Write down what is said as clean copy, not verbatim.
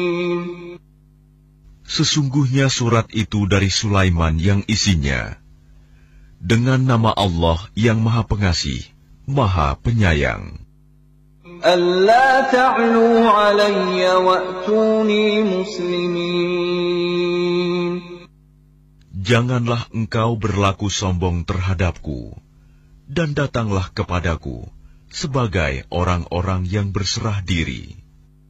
Sesungguhnya surat itu dari Sulaiman yang isinya, dengan nama Allah yang Maha Pengasih, Maha Penyayang. أَلَّا تَعْلُوا عَلَيَّ وَأْتُونِي مُسْلِمِينَ. Janganlah engkau berlaku sombong terhadapku, dan datanglah kepadaku sebagai orang-orang yang berserah diri.